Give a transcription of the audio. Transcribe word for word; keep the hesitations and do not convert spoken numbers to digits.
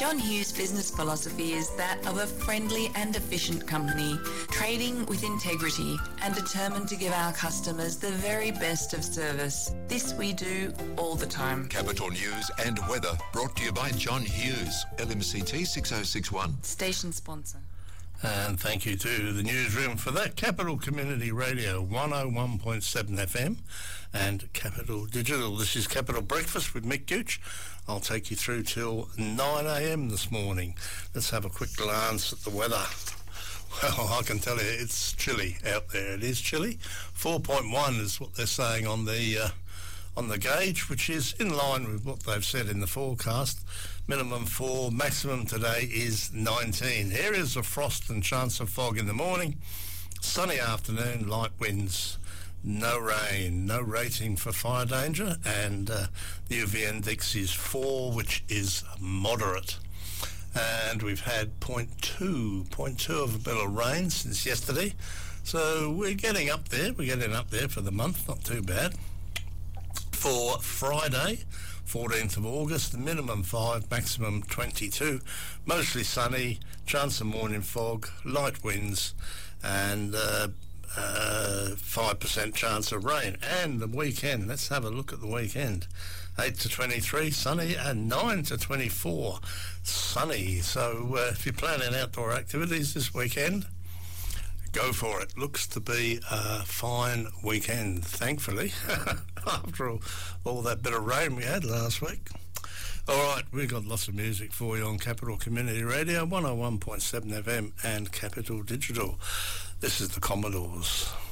John Hughes' business philosophy is that of a friendly and efficient company, trading with integrity and determined to give our customers the very best of service. This we do all the time. Capital News and weather brought to you by John Hughes, L M C T six oh six one. Station sponsor. And thank you to the newsroom for that. Capital Community Radio, one oh one point seven F M and Capital Digital. This is Capital Breakfast with Mick Gooch. I'll take you through till nine a m this morning. Let's have a quick glance at the weather. Well, I can tell you it's chilly out there. It is chilly. four point one is what they're saying on the uh, on the gauge, which is in line with what they've said in the forecast. Minimum four, maximum today is nineteen. Areas of frost and chance of fog in the morning. Sunny afternoon, light winds, no rain, no rating for fire danger, and uh, the U V index is four, which is moderate. And we've had point two, point two of a bit of rain since yesterday. So we're getting up there. We're getting up there for the month, not too bad. For Friday, fourteenth of August, the minimum five, maximum twenty-two. Mostly sunny, chance of morning fog, light winds, and uh, uh, five percent chance of rain. And the weekend, let's have a look at the weekend. eight to twenty-three, sunny, and nine to twenty-four, sunny. So uh, if you're planning outdoor activities this weekend, go for it. Looks to be a fine weekend, thankfully, after all, all that bit of rain we had last week. All right, we've got lots of music for you on Capital Community Radio, one oh one point seven F M and Capital Digital. This is the Commodores.